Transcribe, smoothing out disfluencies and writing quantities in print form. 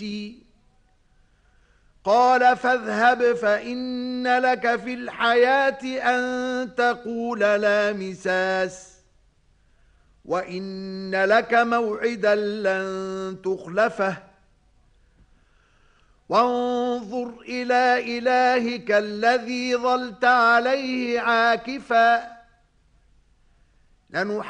قال فاذهب فإن لك في الحياة أن تقول لا مساس وإن لك موعدا لن تخلفه وانظر إلى إلهك الذي ظلت عليه عاكفا